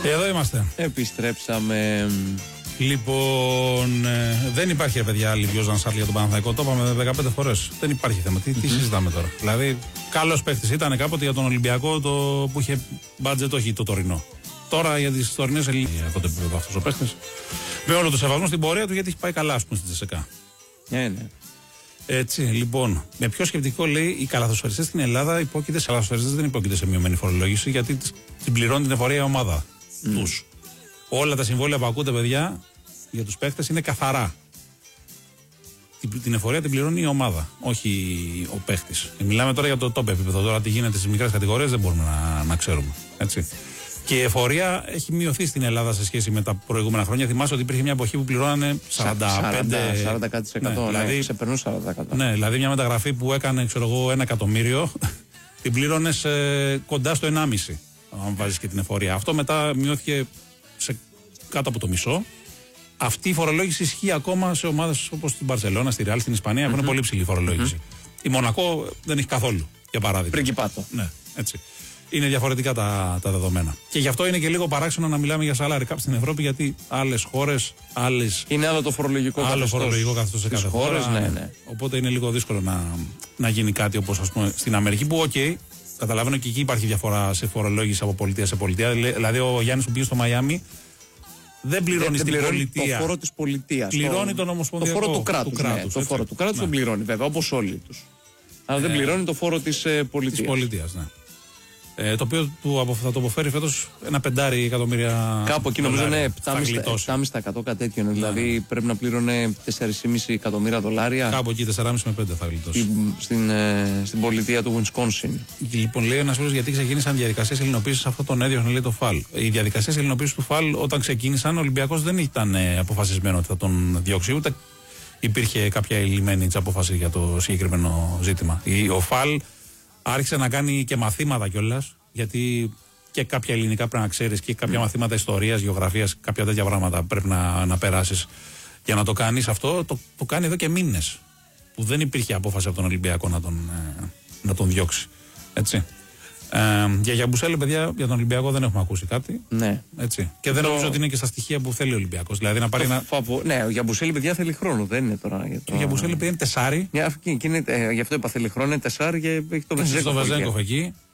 Εδώ είμαστε. Επιστρέψαμε. Λοιπόν, δεν υπάρχει παιδιά άλλη Βιος Ζανσάρλ για τον Παναθηναϊκό. Το είπαμε 15 φορές. Δεν υπάρχει θέμα. Τι συζητάμε τώρα? Δηλαδή, καλός παίκτης ήταν κάποτε για τον Ολυμπιακό που είχε μπάτζετ, όχι το τωρινό. Τώρα για τις τωρινές Ελληνικές. Από το επίπεδο αυτός ο παίκτης. Με όλο το σεβασμό στην πορεία του, γιατί έχει πάει καλά, ας πούμε, στην Τζεσεκά. Ναι. Έτσι, λοιπόν, με ποιο σκεπτικό λέει οι καλαθοσφαιριστές στην Ελλάδα υπόκειται σε καλαθοσφαιριστές, δεν υπόκειται σε μειωμένη φορολόγηση, γιατί την πληρώνει την εφορία η ομάδα τους. Όλα τα συμβόλαια που ακούτε, παιδιά, για τους παίκτες είναι καθαρά. Την εφορία την πληρώνει η ομάδα, όχι ο παίκτης. Μιλάμε τώρα για το top επίπεδο. Τώρα τι γίνεται στις μικρές κατηγορίες δεν μπορούμε να ξέρουμε. Έτσι. Και η εφορία έχει μειωθεί στην Ελλάδα σε σχέση με τα προηγούμενα χρόνια. Θυμάσαι ότι υπήρχε μια εποχή που πληρώνανε 40%. Δηλαδή, ξεπερνούν 40%. Ναι, δηλαδή μια μεταγραφή που έκανε, ξέρω εγώ, 1 εκατομμύριο, την πλήρωνες κοντά στο 1,5. Αν βάζεις και την εφορία. Αυτό μετά μειώθηκε σε κάτω από το μισό. Αυτή η φορολόγηση ισχύει ακόμα σε ομάδες όπως στην Μπαρσελόνα, στη Ρεάλ, στην Ισπανία. Έχουν πολύ ψηλή φορολόγηση. Η Μονακό δεν έχει καθόλου, για παράδειγμα. Πριγκιπάτο. Ναι, έτσι. Είναι διαφορετικά τα δεδομένα. Και γι' αυτό είναι και λίγο παράξενο να μιλάμε για salary cap στην Ευρώπη, γιατί άλλες χώρες, είναι άλλο το φορολογικό καθεστώς σε κάθε χώρα. Ναι. Οπότε είναι λίγο δύσκολο να γίνει κάτι όπως, ας πούμε, στην Αμερική, που καταλαβαίνω και εκεί υπάρχει διαφορά σε φορολόγηση από πολιτεία σε πολιτεία. Δηλαδή, ο Γιάννης που πήγε στο Μαϊάμι δεν πληρώνει στην πολιτεία. Το φόρο της πολιτείας. Πληρώνει τον ομοσπονδιακό. Το φόρο του κράτους. Το φόρο του κράτους τον πληρώνει, βέβαια, όπως όλοι τους. Αλλά δεν πληρώνει το φόρο της πολιτείας. Της πολιτείας, ναι. Το οποίο θα το αποφέρει φέτος ένα 5 εκατομμύρια. Κάπου εκεί νομίζω είναι 7,5% κάτι τέτοιο. Δηλαδή πρέπει να πλήρωνε 4,5 εκατομμύρια δολάρια. Κάπου εκεί 4,5 με 5 θα γλιτώσει. Στην πολιτεία του Wisconsin. Λοιπόν, λέει ένας φίλος, γιατί ξεκίνησαν διαδικασίες ελληνοποίησης αυτό τον έδιωχνε, λέει, το ΦΑΛ. Οι διαδικασίες ελληνοποίησης του ΦΑΛ όταν ξεκίνησαν, ο Ολυμπιακός δεν ήταν αποφασισμένο ότι θα τον διώξει, ούτε υπήρχε κάποια ελλημένη απόφαση για το συγκεκριμένο ζήτημα. Ο ΦΑΛ άρχισε να κάνει και μαθήματα κιόλας, γιατί και κάποια ελληνικά πρέπει να ξέρεις και κάποια μαθήματα ιστορίας, γεωγραφίας, κάποια τέτοια πράγματα πρέπει να περάσεις για να το κάνεις. Αυτό το κάνει εδώ και μήνες, που δεν υπήρχε απόφαση από τον Ολυμπιακό να τον διώξει. Έτσι. Για Γιαμπουσέλη, παιδιά, για τον Ολυμπιακό δεν έχουμε ακούσει κάτι. Ναι. Έτσι. Και δεν νομίζω ότι είναι και στα στοιχεία που θέλει ο Ολυμπιακός. Δηλαδή να πάρει Ναι, ο Γιαμπουσέλη, παιδιά, θέλει χρόνο. Δεν είναι τώρα. Ο Γιαμπουσέλη είναι 4. Γι' αυτό είπα θέλει χρόνο, είναι 4 και έχει το Βεζέγκοφ. Εκεί.